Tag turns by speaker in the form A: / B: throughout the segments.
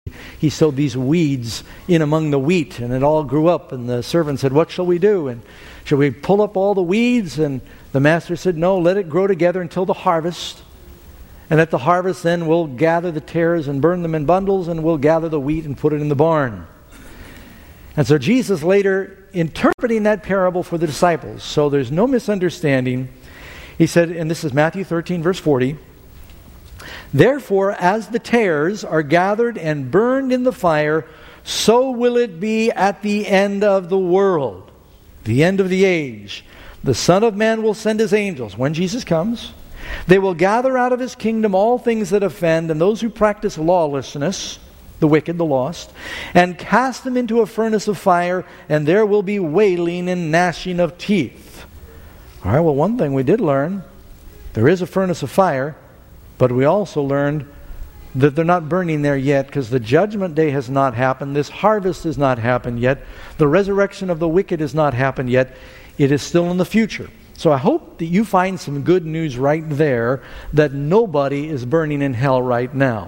A: he sowed these weeds in among the wheat, and it all grew up. And the servant said, "What shall we do? And shall we pull up all the weeds?" And the master said, "No, let it grow together until the harvest. And at the harvest then we'll gather the tares and burn them in bundles, and we'll gather the wheat and put it in the barn." And so Jesus later, interpreting that parable for the disciples, so there's no misunderstanding, he said, and this is Matthew 13, verse 40, "Therefore, as the tares are gathered and burned in the fire, so will it be at the end of the world," the end of the age. "The Son of Man will send His angels," when Jesus comes. "They will gather out of His kingdom all things that offend, and those who practice lawlessness," the wicked, the lost, "and cast them into a furnace of fire, and there will be wailing and gnashing of teeth." All right, well, one thing we did learn, there is a furnace of fire, but we also learned that they're not burning there yet, because the judgment day has not happened. This harvest has not happened yet. The resurrection of the wicked has not happened yet. It is still in the future. So I hope that you find some good news right there, that nobody is burning in hell right now.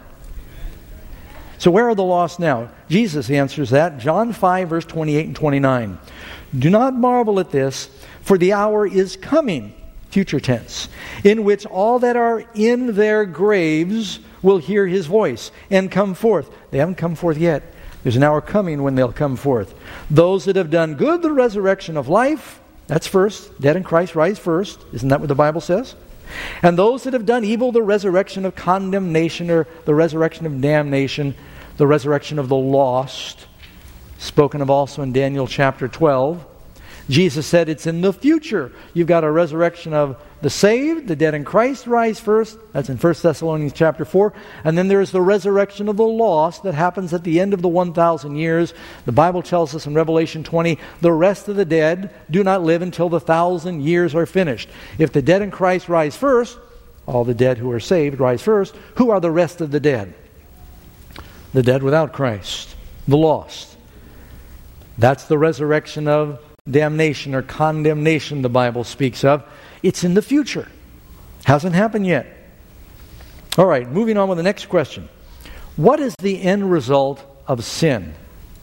A: So where are the lost now? Jesus answers that. John 5, verse 28 and 29. "Do not marvel at this, for the hour is coming," future tense, "in which all that are in their graves will hear His voice and come forth." They haven't come forth yet. There's an hour coming when they'll come forth. "Those that have done good, the resurrection of life," that's first. Dead in Christ rise first. Isn't that what the Bible says? "And those that have done evil, the resurrection of condemnation," or the resurrection of damnation, the resurrection of the lost, spoken of also in Daniel chapter 12. Jesus said it's in the future. You've got a resurrection of the saved, the dead in Christ rise first. That's in 1 Thessalonians chapter 4. And then there's the resurrection of the lost that happens at the end of the 1,000 years. The Bible tells us in Revelation 20, the rest of the dead do not live until the 1,000 years are finished. If the dead in Christ rise first, all the dead who are saved rise first, who are the rest of the dead? The dead without Christ, the lost. That's the resurrection of damnation or condemnation the Bible speaks of. It's in the future. Hasn't happened yet. All right, moving on with the next question. What is the end result of sin?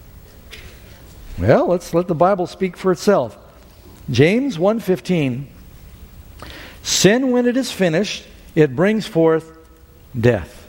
A: Well, let's let the Bible speak for itself. James 1:15. "Sin, when it is finished, it brings forth death."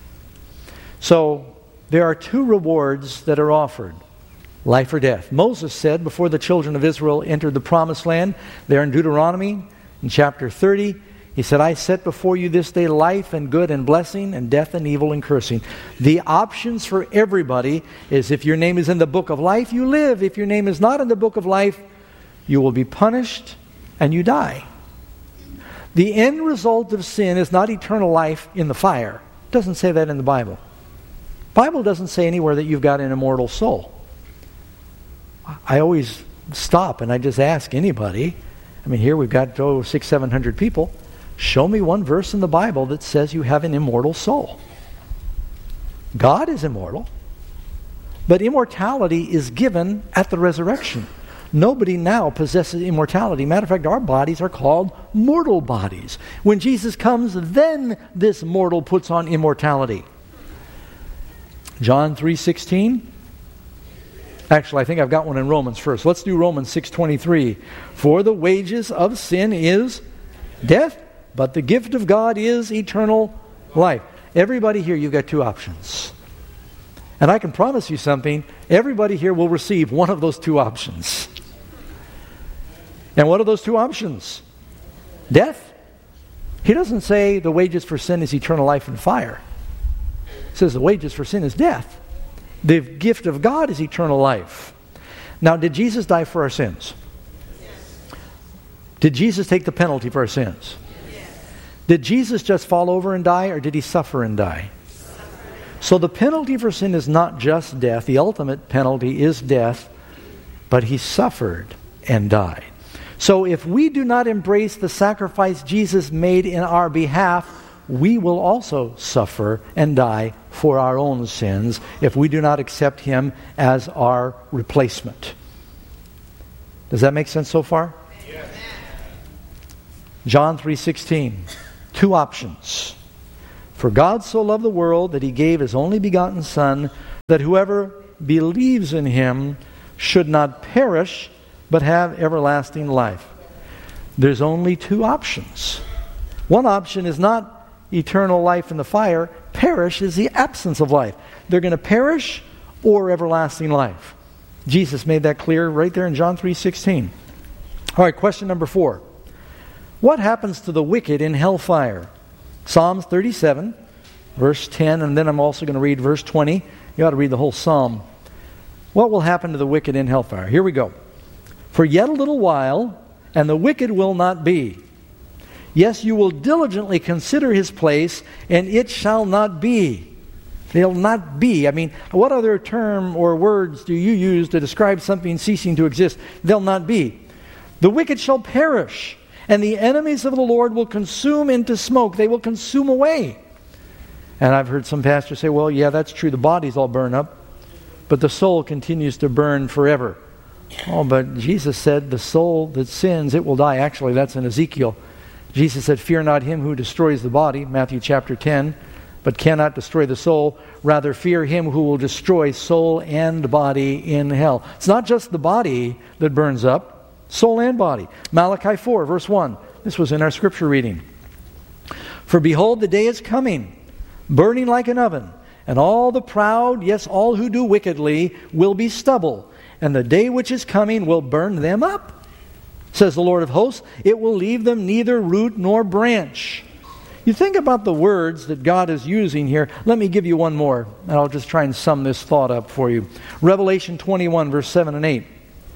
A: So, there are two rewards that are offered. Life or death. Moses said before the children of Israel entered the promised land, there in Deuteronomy, in chapter 30, he said, "I set before you this day life and good and blessing, and death and evil and cursing." The options for everybody is, if your name is in the book of life, you live. If your name is not in the book of life, you will be punished and you die. The end result of sin is not eternal life in the fire. It doesn't say that in the Bible. The Bible doesn't say anywhere that you've got an immortal soul. I always stop and I just ask anybody. I mean, here we've got 600-700 people. Show me one verse in the Bible that says you have an immortal soul. God is immortal, but immortality is given at the resurrection. Nobody now possesses immortality. Matter of fact, our bodies are called mortal bodies. When Jesus comes, then this mortal puts on immortality. John 3:16. Actually, I think I've got one in Romans first. Let's do Romans 6:23. "For the wages of sin is death, but the gift of God is eternal life." Everybody here, you've got two options. And I can promise you something. Everybody here will receive one of those two options. And what are those two options? Death. He doesn't say the wages for sin is eternal life and fire. He says the wages for sin is death. The gift of God is eternal life. Now, did Jesus die for our sins? Yes. Did Jesus take the penalty for our sins? Yes. Did Jesus just fall over and die, or did He suffer and die? So the penalty for sin is not just death. The ultimate penalty is death, but He suffered and died. So if we do not embrace the sacrifice Jesus made in our behalf, we will also suffer and die for our own sins if we do not accept Him as our replacement. Does that make sense so far? Yes. John 3:16. Two options. "For God so loved the world that He gave His only begotten Son, that whoever believes in him should not perish, but have everlasting life. There's only two options. One option is not eternal life in the fire. Perish is the absence of life. They're going to perish or everlasting life. Jesus made that clear right there in John 3:16. All right, question number 4. What happens to the wicked in hellfire? Psalms 37, verse 10, and then I'm also going to read verse 20. You ought to read the whole psalm. What will happen to the wicked in hellfire? Here we go. For yet a little while, and the wicked will not be. Yes, you will diligently consider his place, and it shall not be. They'll not be. I mean, what other term or words do you use to describe something ceasing to exist? They'll not be. The wicked shall perish, and the enemies of the Lord will consume into smoke. They will consume away. And I've heard some pastors say, well, yeah, that's true. The bodies all burn up, but the soul continues to burn forever. Oh, but Jesus said the soul that sins, it will die. Actually, that's in Ezekiel. Jesus said, fear not him who destroys the body, Matthew chapter 10, but cannot destroy the soul. Rather, fear him who will destroy soul and body in hell. It's not just the body that burns up, soul and body. Malachi 4, verse 1. This was in our scripture reading. For behold, the day is coming, burning like an oven, and all the proud, yes, all who do wickedly, will be stubble. And the day which is coming will burn them up, says the Lord of hosts. It will leave them neither root nor branch. You think about the words that God is using here. Let me give you one more, and I'll just try and sum this thought up for you. Revelation 21, verse 7 and 8.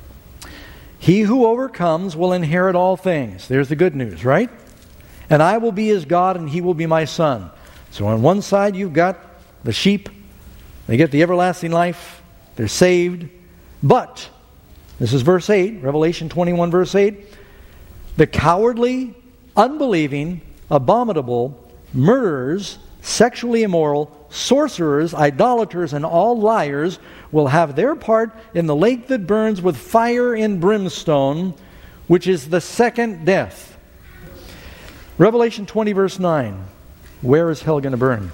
A: He who overcomes will inherit all things. There's the good news, right? And I will be his God, and he will be my son. So on one side you've got the sheep. They get the everlasting life. They're saved. But, this is verse 8, Revelation 21, verse 8, the cowardly, unbelieving, abominable, murderers, sexually immoral, sorcerers, idolaters, and all liars will have their part in the lake that burns with fire and brimstone, which is the second death. Revelation 20, verse 9, where is hell going to burn?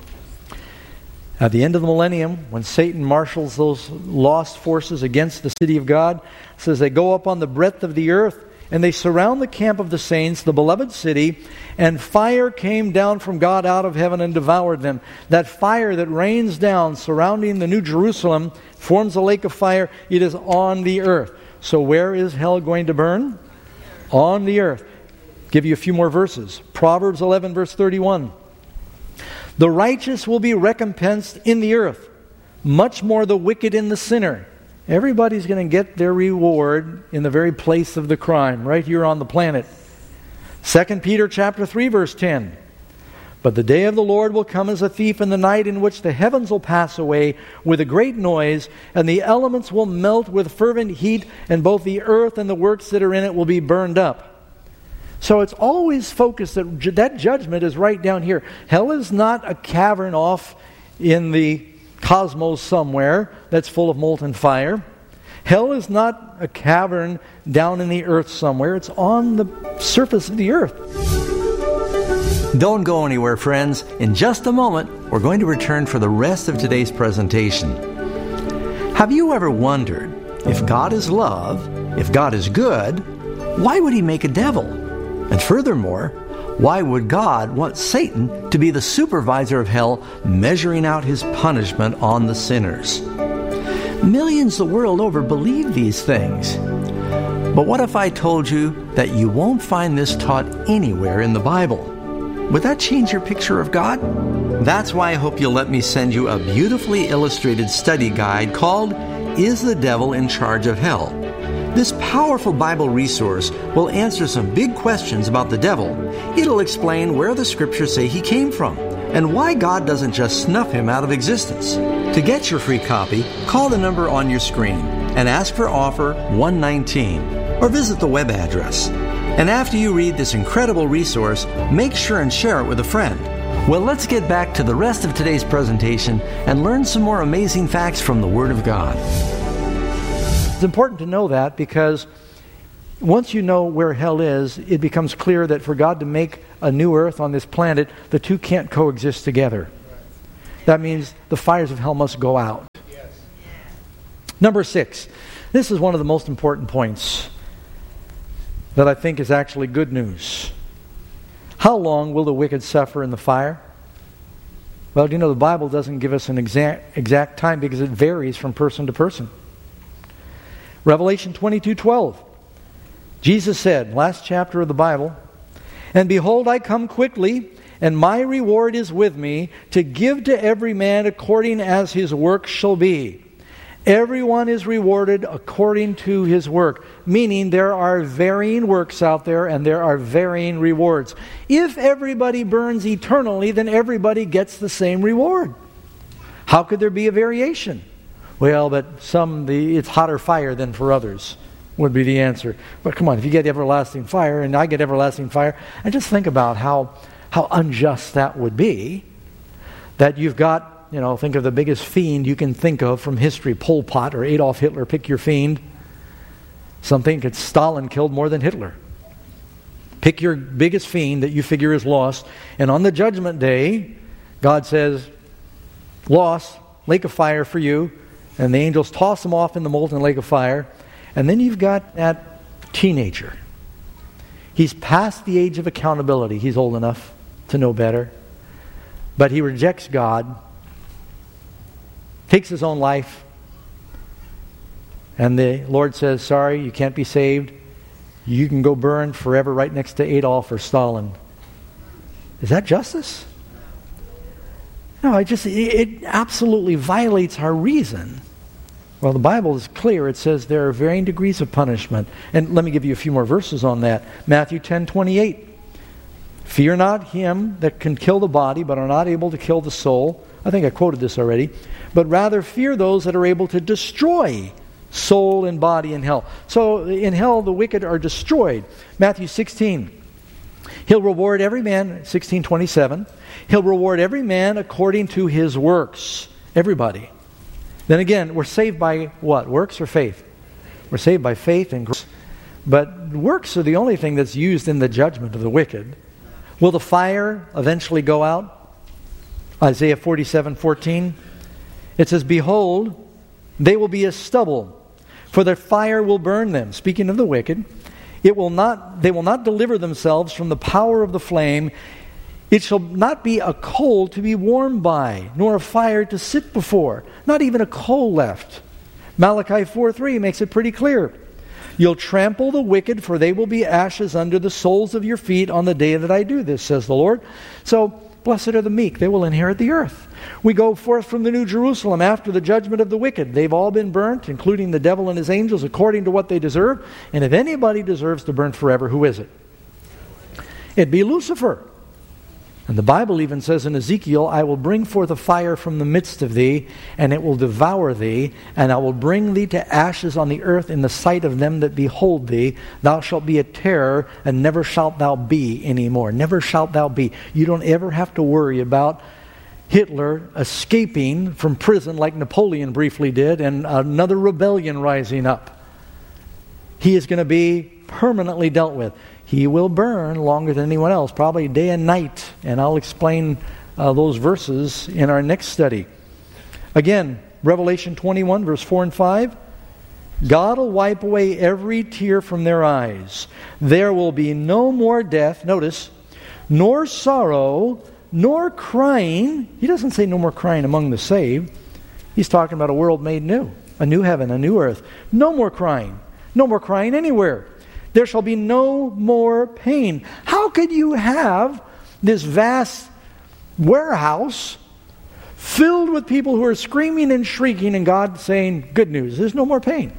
A: At the end of the millennium, when Satan marshals those lost forces against the city of God, it says they go up on the breadth of the earth, and they surround the camp of the saints, the beloved city, and fire came down from God out of heaven and devoured them. That fire that rains down surrounding the New Jerusalem forms a lake of fire. It is on the earth. So where is hell going to burn? On the earth. Give you a few more verses. Proverbs 11, verse 31. The righteous will be recompensed in the earth, much more the wicked and the sinner. Everybody's going to get their reward in the very place of the crime, right here on the planet. 2 Peter chapter 3, verse 10. But the day of the Lord will come as a thief in the night, in which the heavens will pass away with a great noise, and the elements will melt with fervent heat, and both the earth and the works that are in it will be burned up. So it's always focused that judgment is right down here. Hell is not a cavern off in the cosmos somewhere that's full of molten fire. Hell is not a cavern down in the earth somewhere. It's on the surface of the earth.
B: Don't go anywhere, friends. In just a moment, we're going to return for the rest of today's presentation. Have you ever wondered, if God is love, if God is good, why would he make a devil? And furthermore, why would God want Satan to be the supervisor of hell, measuring out his punishment on the sinners? Millions the world over believe these things. But what if I told you that you won't find this taught anywhere in the Bible? Would that change your picture of God? That's why I hope you'll let me send you a beautifully illustrated study guide called Is the Devil in Charge of Hell? This powerful Bible resource will answer some big questions about the devil. It'll explain where the scriptures say he came from and why God doesn't just snuff him out of existence. To get your free copy, call the number on your screen and ask for offer 119 or visit the web address. And after you read this incredible resource, make sure and share it with a friend. Well, let's get back to the rest of today's presentation and learn some more amazing facts from the Word of God.
A: It's important to know that, because once you know where hell is, it becomes clear that for God to make a new earth on this planet, the two can't coexist together. That means the fires of hell must go out. Number 6. This is one of the most important points that I think is actually good news. How long will the wicked suffer in the fire? Well, the Bible doesn't give us an exact time because it varies from person to person. Revelation 22:12. Jesus said, last chapter of the Bible, "And behold, I come quickly, and my reward is with me, to give to every man according as his work shall be." Everyone is rewarded according to his work, meaning there are varying works out there and there are varying rewards. If everybody burns eternally, then everybody gets the same reward. How could there be a variation? Well, but it's hotter fire than for others would be the answer. But come on, if you get everlasting fire and I get everlasting fire, and just think about how unjust that would be, that you've got, think of the biggest fiend you can think of from history, Pol Pot or Adolf Hitler, pick your fiend. Some think it's Stalin killed more than Hitler. Pick your biggest fiend that you figure is lost, and on the judgment day, God says, lost, lake of fire for you, and the angels toss them off in the molten lake of fire, and then you've got that teenager. He's past the age of accountability. He's old enough to know better, but he rejects God, takes his own life, and the Lord says, sorry, you can't be saved. You can go burn forever right next to Adolf or Stalin. Is that justice? No, it absolutely violates our reason. Well, the Bible is clear. It says there are varying degrees of punishment. And let me give you a few more verses on that. Matthew 10:28. "Fear not him that can kill the body, but are not able to kill the soul." I think I quoted this already. "But rather fear those that are able to destroy soul and body in hell." So in hell, the wicked are destroyed. Matthew 16. "He'll reward every man," 16:27. "He'll reward every man according to his works." Everybody. Then again, we're saved by what? Works or faith? We're saved by faith and grace. But works are the only thing that's used in the judgment of the wicked. Will the fire eventually go out? Isaiah 47:14. It says, "Behold, they will be as stubble, for their fire will burn them." Speaking of the wicked, they will not deliver themselves from the power of the flame. "It shall not be a coal to be warmed by, nor a fire to sit before." Not even a coal left. Malachi 4:3 makes it pretty clear. "You'll trample the wicked, for they will be ashes under the soles of your feet on the day that I do this, says the Lord." So, blessed are the meek, they will inherit the earth. We go forth from the New Jerusalem after the judgment of the wicked. They've all been burnt, including the devil and his angels, according to what they deserve. And if anybody deserves to burn forever, who is it? It'd be Lucifer. And the Bible even says in Ezekiel, "I will bring forth a fire from the midst of thee, and it will devour thee, and I will bring thee to ashes on the earth in the sight of them that behold thee. Thou shalt be a terror, and never shalt thou be anymore." Never shalt thou be. You don't ever have to worry about Hitler escaping from prison like Napoleon briefly did, and another rebellion rising up. He is going to be permanently dealt with. He will burn longer than anyone else, probably day and night. And I'll explain those verses in our next study. Again, Revelation 21, verse 4 and 5. "God will wipe away every tear from their eyes. There will be no more death," notice, "nor sorrow, nor crying." He doesn't say no more crying among the saved. He's talking about a world made new. A new heaven, a new earth. No more crying. No more crying anywhere. "There shall be no more pain." How could you have this vast warehouse filled with people who are screaming and shrieking and God saying, good news, there's no more pain?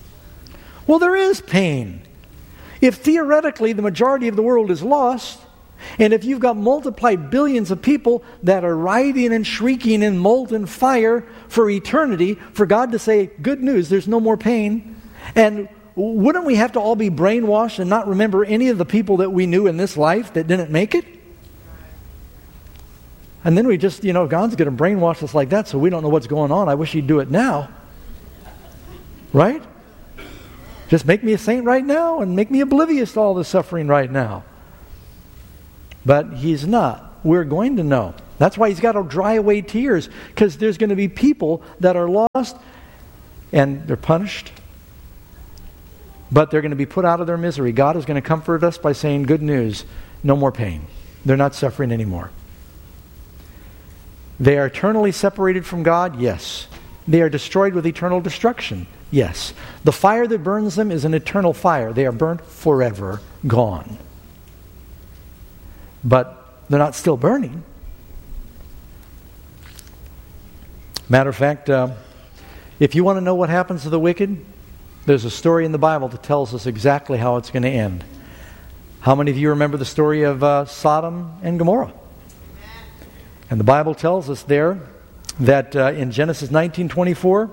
A: Well, there is pain. If theoretically the majority of the world is lost, and if you've got multiplied billions of people that are writhing and shrieking in molten fire for eternity, for God to say, good news, there's no more pain, and wouldn't we have to all be brainwashed and not remember any of the people that we knew in this life that didn't make it? And then we just, God's going to brainwash us like that so we don't know what's going on. I wish He'd do it now. Right? Just make me a saint right now and make me oblivious to all the suffering right now. But He's not. We're going to know. That's why he's got to dry away tears, because there's going to be people that are lost and they're punished, but they're going to be put out of their misery. God is going to comfort us by saying, good news, no more pain. They're not suffering anymore. They are eternally separated from God? Yes. They are destroyed with eternal destruction? Yes. The fire that burns them is an eternal fire. They are burnt forever, gone. But they're not still burning. Matter of fact, if you want to know what happens to the wicked, there's a story in the Bible that tells us exactly how it's going to end. How many of you remember the story of Sodom and Gomorrah? And the Bible tells us there that in Genesis 19:24,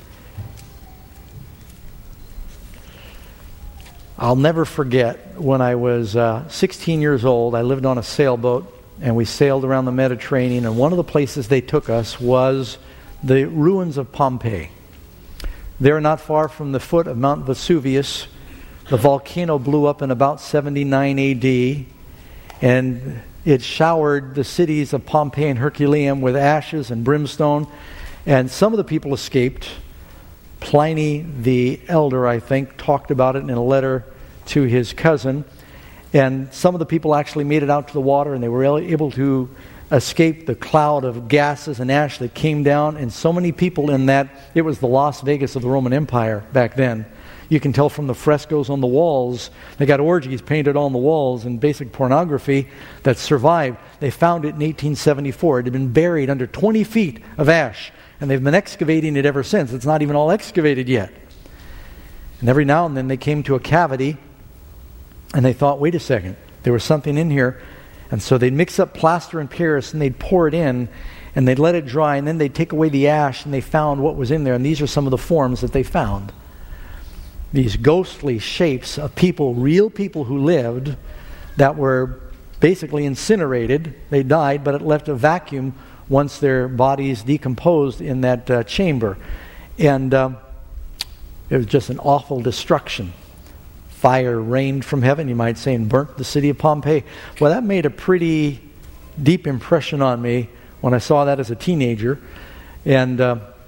A: I'll never forget when I was 16 years old, I lived on a sailboat and we sailed around the Mediterranean, and one of the places they took us was the ruins of Pompeii. There, not far from the foot of Mount Vesuvius, the volcano blew up in about 79 AD, and it showered the cities of Pompeii and Herculaneum with ashes and brimstone, and some of the people escaped. Pliny the Elder, I think, talked about it in a letter to his cousin, and some of the people actually made it out to the water, and they were able to escape the cloud of gases and ash that came down, and so many people in that, it was the Las Vegas of the Roman Empire back then. You can tell from the frescoes on the walls. They got orgies painted on the walls and basic pornography that survived. They found it in 1874. It had been buried under 20 feet of ash, and they've been excavating it ever since. It's not even all excavated yet. And every now and then they came to a cavity, and they thought, wait a second, there was something in here. And so they'd mix up plaster and Paris, and they'd pour it in, and they'd let it dry, and then they'd take away the ash, and they found what was in there. And these are some of the forms that they found. These ghostly shapes of people, real people who lived, that were basically incinerated. They died, but it left a vacuum once their bodies decomposed in that chamber. And it was just an awful destruction. Fire rained from heaven, you might say, and burnt the city of Pompeii. Well, that made a pretty deep impression on me when I saw that as a teenager. And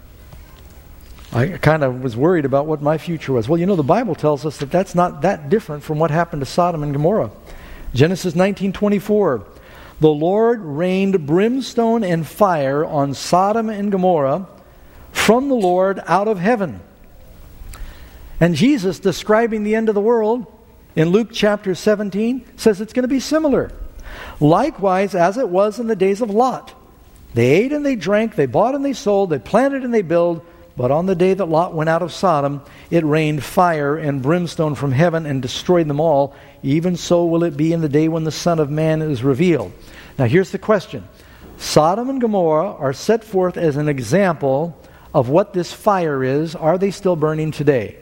A: I kind of was worried about what my future was. Well, you know, the Bible tells us that that's not that different from what happened to Sodom and Gomorrah. Genesis 19:24, the Lord rained brimstone and fire on Sodom and Gomorrah from the Lord out of heaven. And Jesus, describing the end of the world in Luke chapter 17, says it's going to be similar. Likewise, as it was in the days of Lot. They ate and they drank, they bought and they sold, they planted and they built. But on the day that Lot went out of Sodom, it rained fire and brimstone from heaven and destroyed them all. Even so will it be in the day when the Son of Man is revealed. Now here's the question. Sodom and Gomorrah are set forth as an example of what this fire is. Are they still burning today?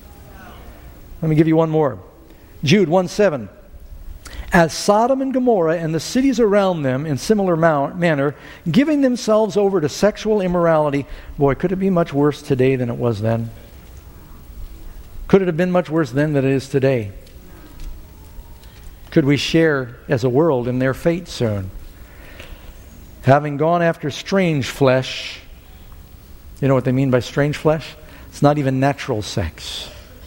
A: Let me give you one more. Jude 1:7. As Sodom and Gomorrah and the cities around them in similar manner, giving themselves over to sexual immorality. Boy, could it be much worse today than it was then? Could it have been much worse then than it is today? Could we share as a world in their fate soon? Having gone after strange flesh. You know what they mean by strange flesh? It's not even natural sex.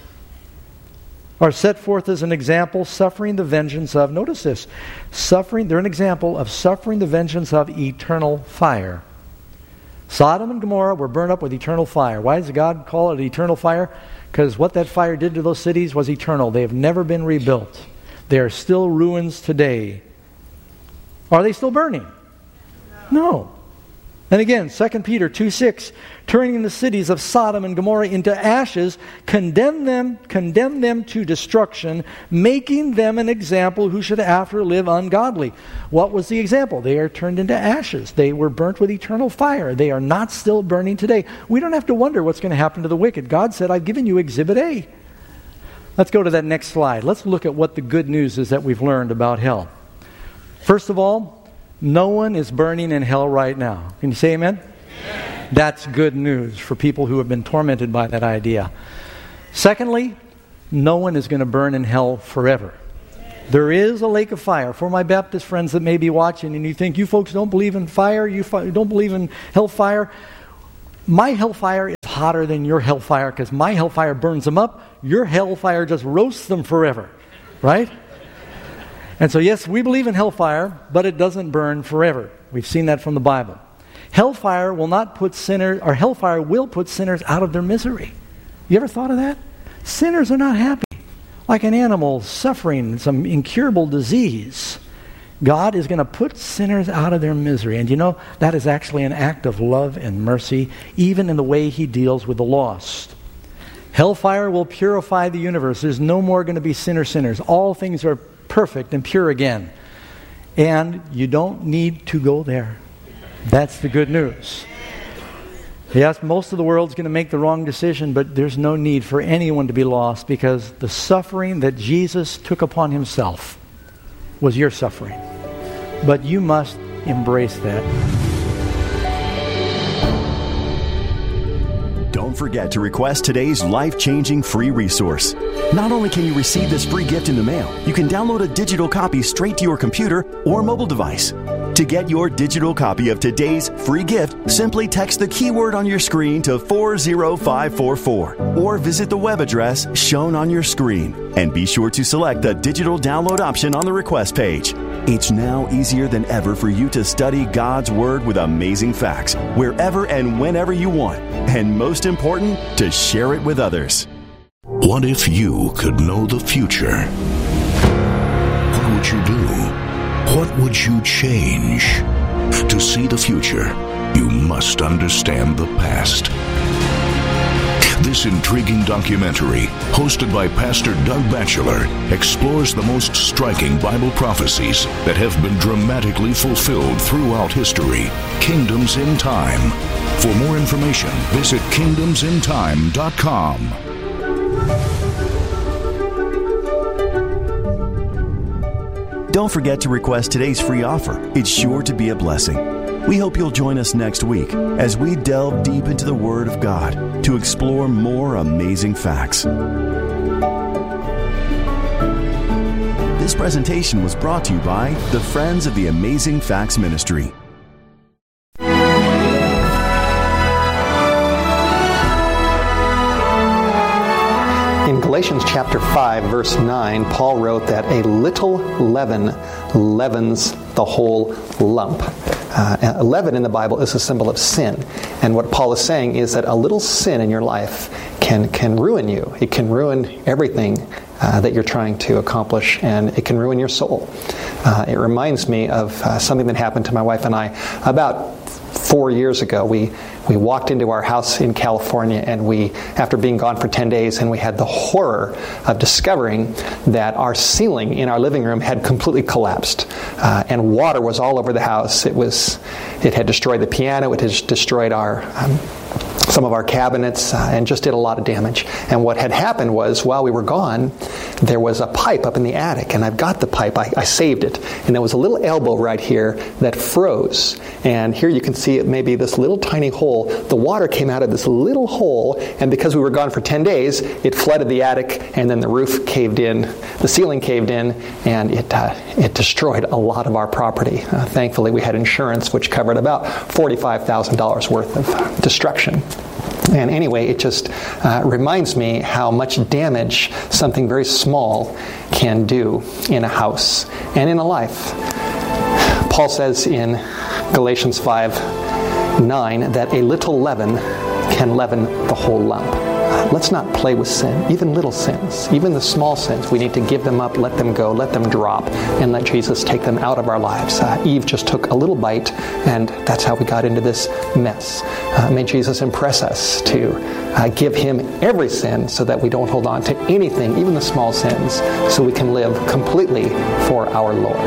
A: Are set forth as an example, suffering the vengeance of, notice this, they're an example of suffering the vengeance of eternal fire. Sodom and Gomorrah were burned up with eternal fire. Why does God call it eternal fire? Because what that fire did to those cities was eternal. They have never been rebuilt. They are still ruins today. Are they still burning? No. And again, 2 Peter 2:6, turning the cities of Sodom and Gomorrah into ashes, condemn them to destruction, making them an example who should after live ungodly. What was the example? They are turned into ashes. They were burnt with eternal fire. They are not still burning today. We don't have to wonder what's going to happen to the wicked. God said, I've given you Exhibit A. Let's go to that next slide. Let's look at what the good news is that we've learned about hell. First of all, no one is burning in hell right now. Can you say amen? Amen. That's good news for people who have been tormented by that idea. Secondly, no one is going to burn in hell forever. There is a lake of fire. For my Baptist friends that may be watching and you think you folks don't believe in fire, you don't believe in hellfire, my hellfire is hotter than your hellfire because my hellfire burns them up. Your hellfire just roasts them forever, right? And so yes, we believe in hellfire, but it doesn't burn forever. We've seen that from the Bible. Hellfire will put sinners out of their misery. You ever thought of that? Sinners are not happy. Like an animal suffering some incurable disease, God is going to put sinners out of their misery. And you know, that is actually an act of love and mercy, even in the way He deals with the lost. Hellfire will purify the universe. There's no more going to be sinners. All things are perfect and pure again. And you don't need to go there. That's the good news. Yes, most of the world's going to make the wrong decision, but there's no need for anyone to be lost because the suffering that Jesus took upon Himself was your suffering. But you must embrace that.
C: Don't forget to request today's life-changing free resource. Not only can you receive this free gift in the mail, you can download a digital copy straight to your computer or mobile device. To get your digital copy of today's free gift, simply text the keyword on your screen to 40544 or visit the web address shown on your screen. And be sure to select the digital download option on the request page. It's now easier than ever for you to study God's Word with amazing facts wherever and whenever you want. And most important, to share it with others.
D: What if you could know the future? What would you do? What would you change? To see the future, you must understand the past. This intriguing documentary, hosted by Pastor Doug Batchelor, explores the most striking Bible prophecies that have been dramatically fulfilled throughout history. Kingdoms in Time. For more information, visit kingdomsintime.com.
C: Don't forget to request today's free offer. It's sure to be a blessing. We hope you'll join us next week as we delve deep into the Word of God to explore more amazing facts. This presentation was brought to you by the Friends of the Amazing Facts Ministry.
E: In Galatians chapter 5, verse 9, Paul wrote that a little leaven leavens the whole lump. Leaven in the Bible is a symbol of sin. And what Paul is saying is that a little sin in your life can ruin you. It can ruin everything that you're trying to accomplish, and it can ruin your soul. It reminds me of something that happened to my wife and I about 4 years ago. We walked into our house in California, and after being gone for 10 days, and we had the horror of discovering that our ceiling in our living room had completely collapsed, and water was all over the house. It had destroyed the piano. It had destroyed some of our cabinets, and just did a lot of damage. And what had happened was, while we were gone, there was a pipe up in the attic, and I've got the pipe. I saved it, and there was a little elbow right here that froze. And here you can see it, maybe this little tiny hole. The water came out of this little hole, and because we were gone for 10 days, it flooded the attic, and then the roof caved in, the ceiling caved in, and it destroyed a lot of our property. Thankfully, we had insurance, which covered about $45,000 worth of destruction. And anyway, it just reminds me how much damage something very small can do in a house and in a life. Paul says in Galatians 5:9 that a little leaven can leaven the whole lump. Let's not play with sin, even little sins, even the small sins. We need to give them up, let them go, let them drop, and let Jesus take them out of our lives. Eve just took a little bite, and that's how we got into this mess. May Jesus impress us to give Him every sin so that we don't hold on to anything, even the small sins, so we can live completely for our Lord.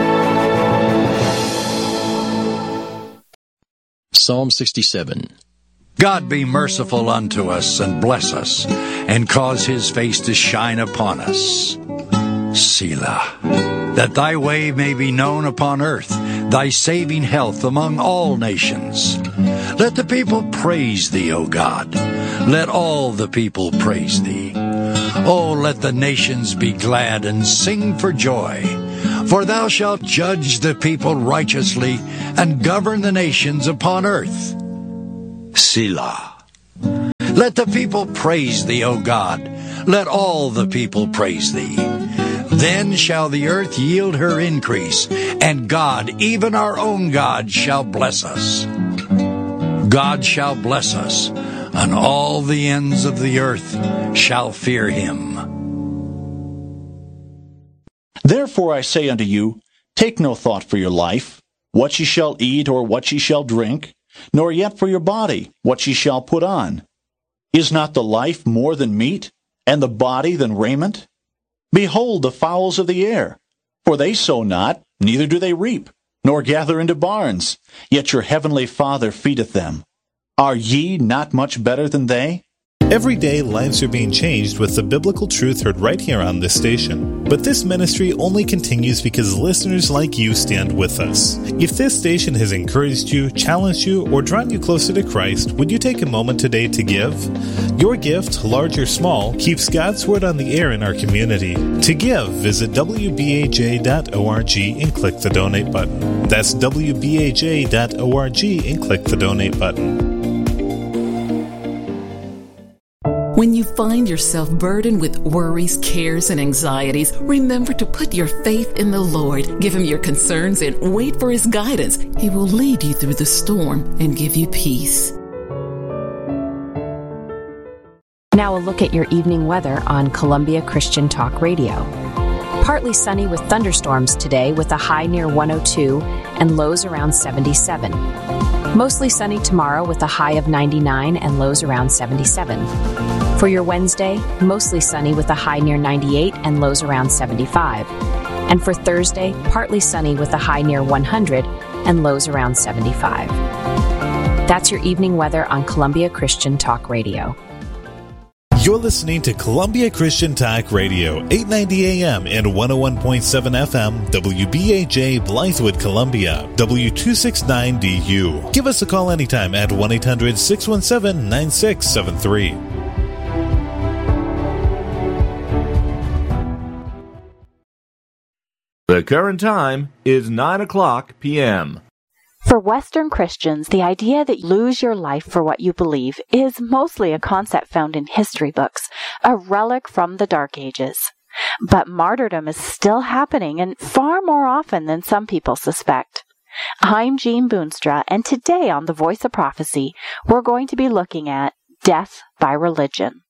F: Psalm 67. God be merciful unto us and bless us, and cause His face to shine upon us. Selah. That Thy way may be known upon earth, Thy saving health among all nations. Let the people praise Thee, O God. Let all the people praise Thee. Oh, let the nations be glad and sing for joy. For thou shalt judge the people righteously and govern the nations upon earth. Selah. Let the people praise thee, O God. Let all the people praise thee. Then shall the earth yield her increase, and God, even our own God, shall bless us. God shall bless us, and all the ends of the earth shall fear him.
G: Therefore I say unto you, take no thought for your life, what ye shall eat or what ye shall drink, nor yet for your body, what ye shall put on. Is not the life more than meat, and the body than raiment? Behold the fowls of the air, for they sow not, neither do they reap, nor gather into barns, yet your heavenly Father feedeth them. Are ye not much better than they?
H: Every day, lives are being changed with the biblical truth heard right here on this station. But this ministry only continues because listeners like you stand with us. If this station has encouraged you, challenged you, or drawn you closer to Christ, would you take a moment today to give? Your gift, large or small, keeps God's Word on the air in our community. To give, visit wbaj.org and click the donate button. That's wbaj.org and click the donate button.
I: When you find yourself burdened with worries, cares, and anxieties, remember to put your faith in the Lord. Give Him your concerns and wait for His guidance. He will lead you through the storm and give you peace.
J: Now a look at your evening weather on Columbia Christian Talk Radio. Partly sunny with thunderstorms today with a high near 102 and lows around 77. Mostly sunny tomorrow with a high of 99 and lows around 77. For your Wednesday, mostly sunny with a high near 98 and lows around 75. And for Thursday, partly sunny with a high near 100 and lows around 75. That's your evening weather on Columbia Christian Talk Radio.
H: You're listening to Columbia Christian Talk Radio, 890 AM and 101.7 FM, WBAJ Blythewood, Columbia, W269DU. Give us a call anytime at 1-800-617-9673.
K: The current time is 9:00 p.m.
L: For Western Christians, the idea that you lose your life for what you believe is mostly a concept found in history books, a relic from the Dark Ages. But martyrdom is still happening, and far more often than some people suspect. I'm Jean Boonstra, and today on The Voice of Prophecy, we're going to be looking at death by religion.